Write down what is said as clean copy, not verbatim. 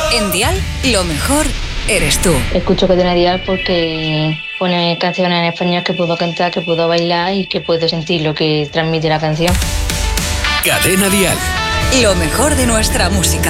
En Dial, lo mejor eres tú. Escucho Cadena Dial porque pone canciones en español que puedo cantar, que puedo bailar y que puedo sentir lo que transmite la canción. Cadena Dial. Lo mejor de nuestra música.